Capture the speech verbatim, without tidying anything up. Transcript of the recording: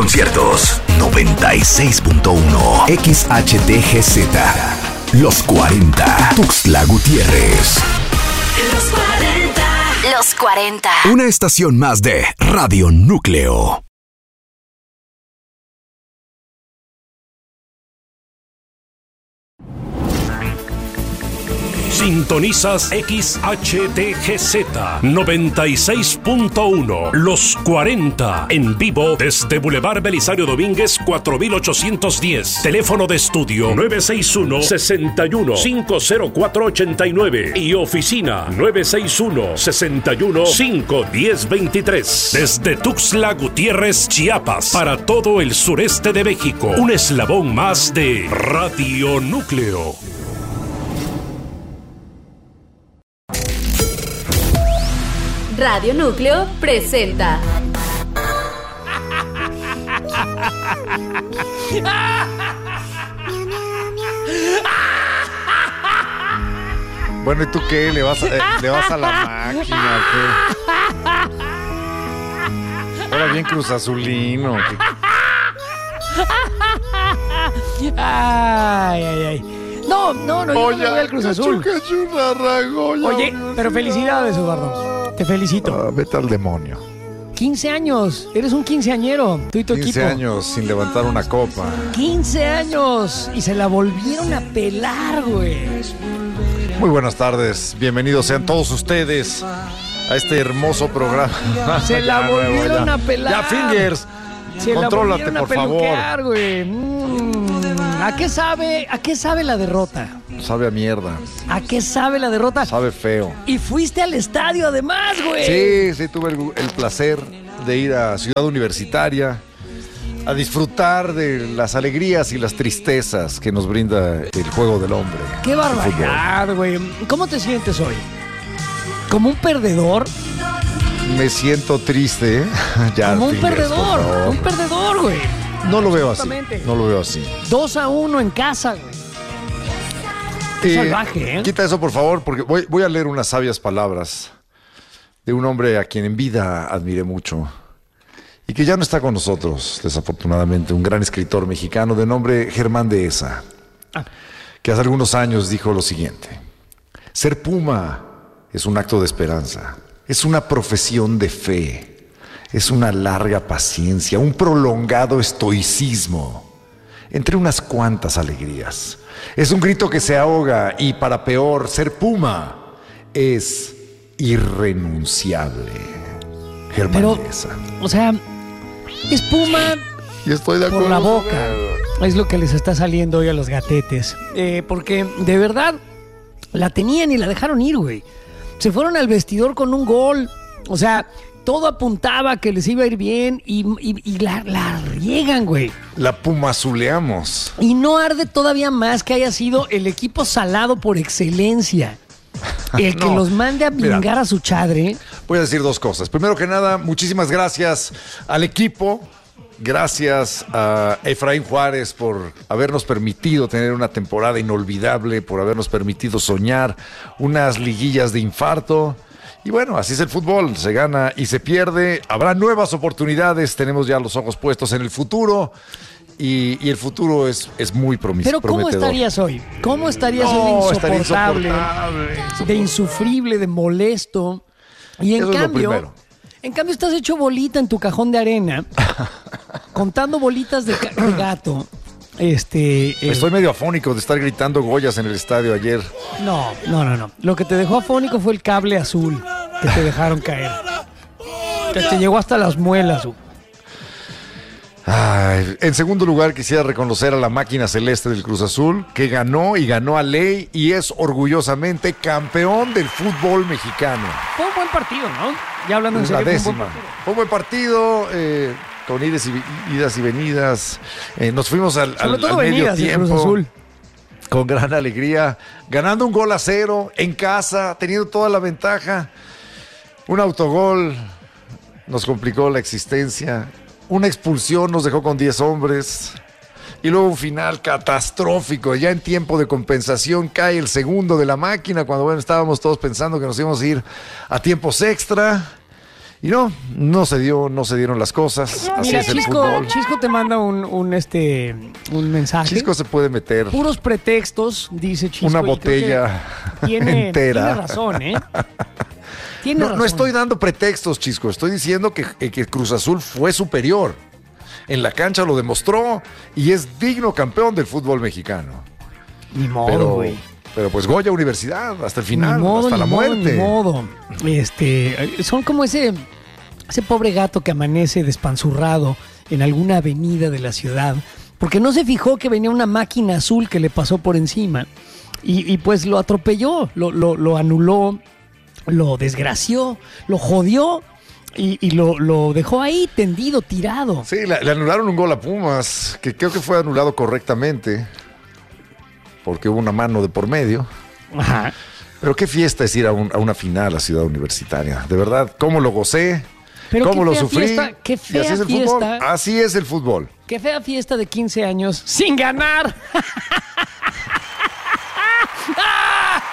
conciertos. noventa y seis punto uno X H T G Z. Los cuarenta. Tuxtla Gutiérrez. Los cuarenta. Los cuarenta. Una estación más de Radio Núcleo. Sintonizas X H T G Z noventa y seis punto uno. Los cuarenta. En vivo desde Boulevard Belisario Domínguez cuatro mil ochocientos diez. Teléfono de estudio nueve seis uno, seis uno, cinco cero cuatro, ocho nueve. Y oficina nueve seis uno, seis uno, cinco uno cero, dos tres. Desde Tuxtla Gutiérrez, Chiapas. Para todo el sureste de México. Un eslabón más de Radio Núcleo. Radio Núcleo presenta Bueno, ¿y tú qué? ¿Le vas a, eh, ¿le vas a la máquina o qué? Ahora bien Cruz Azulino. ¿Qué? Ay, ay, ay. No, no, no, yo no me voy al Cruz Azul. Oye, pero felicidades, Eduardo. Te felicito. Uh, vete al demonio. quince años. Eres un quinceañero. Tú y tu quince equipo. años sin levantar una copa. quince años. Y se la volvieron a pelar, güey. Muy buenas tardes. Bienvenidos sean todos ustedes a este hermoso programa. Se la Ya, volvieron ya. a pelar. Ya, Fingers. Se Contrólate, la volvieron a por favor. peluquear, güey. Mm. ¿A qué sabe? ¿A qué sabe la derrota? Sabe a mierda. ¿A qué sabe la derrota? Sabe feo. Y fuiste al estadio además, güey. Sí, sí, tuve el, el placer de ir a Ciudad Universitaria a disfrutar de las alegrías y las tristezas que nos brinda el juego del hombre. Qué barbaridad, güey. ¿Cómo te sientes hoy? ¿Como un perdedor? Me siento triste, ¿eh? Ya, Como un Fingers, perdedor, por favor. un perdedor, güey. No lo veo así, Absolutamente. no lo veo así. Dos a uno en casa, güey. Qué Eh, salvaje, ¿eh? Quita eso, por favor, porque voy, voy a leer unas sabias palabras de un hombre a quien en vida admiré mucho y que ya no está con nosotros, desafortunadamente, un gran escritor mexicano de nombre Germán Dehesa, Ah. que hace algunos años dijo lo siguiente: ser puma es un acto de esperanza, es una profesión de fe, es una larga paciencia, un prolongado estoicismo, entre unas cuantas alegrías. Es un grito que se ahoga y, para peor, ser puma es irrenunciable. Germán Pero, Dehesa. o sea, es puma Y estoy de acuerdo por la con boca. él. Es lo que les está saliendo hoy a los gatetes. Eh, porque, de verdad, la tenían y la dejaron ir, güey. Se fueron al vestidor con un gol. O sea, todo apuntaba que les iba a ir bien y, y, y la, la riegan, güey. La pumazuleamos. Y no arde todavía más que haya sido el equipo salado por excelencia. El que No, los mande a mira. vingar a su chadre. Voy a decir dos cosas. Primero que nada, muchísimas gracias al equipo. Gracias a Efraín Juárez por habernos permitido tener una temporada inolvidable, por habernos permitido soñar unas liguillas de infarto. Y bueno, así es el fútbol, se gana y se pierde. Habrá nuevas oportunidades, tenemos ya los ojos puestos en el futuro. Y, y el futuro es, es muy promis- Pero ¿cómo prometedor. estarías hoy? ¿Cómo estarías No, hoy de estaría insoportable, insoportable, de insufrible, de molesto? Y en Eso es lo cambio, primero. en cambio estás hecho bolita en tu cajón de arena, contando bolitas de, ca- de gato. Este, eh, Estoy medio afónico de estar gritando Goyas en el estadio ayer. no, no, no, no. Lo que te dejó afónico fue el cable azul que te dejaron caer. Que te llegó hasta las muelas. güey. Ay, en segundo lugar, quisiera reconocer a la máquina celeste del Cruz Azul, que ganó y ganó a ley y es orgullosamente campeón del fútbol mexicano. Fue un buen partido, ¿no? Ya hablando en La serio. fue un décima. buen partido. Fue un buen partido, eh, con idas y, idas y venidas. Eh, nos fuimos al, Sobre al- todo al medio venidas, el tiempo. Cruz Azul. Con gran alegría, ganando un gol a cero en casa, teniendo toda la ventaja. Un autogol nos complicó la existencia. Una expulsión nos dejó con diez hombres. Y luego un final catastrófico. Ya en tiempo de compensación cae el segundo de la máquina, cuando bueno, estábamos todos pensando que nos íbamos a ir a tiempos extra. Y no, no se dio, no se dieron las cosas. Así Mira, es el Chisco, fútbol. Chisco te manda un, un, este, un mensaje. Chisco se puede meter Puros pretextos, dice Chisco. una y creo botella que tiene, entera. Tiene razón, ¿eh? Tiene No, razón. no estoy dando pretextos, Chisco. Estoy diciendo que, que Cruz Azul fue superior. En la cancha lo demostró y es digno campeón del fútbol mexicano. Ni modo, Pero, güey. pero pues Goya Universidad, hasta el final, Ni modo, hasta ni la modo, muerte. ni modo. Este, son como ese, ese pobre gato que amanece despanzurrado en alguna avenida de la ciudad, porque no se fijó que venía una máquina azul que le pasó por encima y, y pues lo atropelló, lo, lo, lo anuló, lo desgració, lo jodió y, y lo, lo dejó ahí tendido, tirado. Sí, le, le anularon un gol a Pumas, que creo que fue anulado correctamente, porque hubo una mano de por medio. Ajá. Pero qué fiesta es ir a, un- a una final a Ciudad Universitaria. De verdad, cómo lo gocé, Pero cómo qué lo fea sufrí. fiesta, qué y fea así es el fiesta. fútbol. Así es el fútbol. Qué fea fiesta de quince años sin ganar.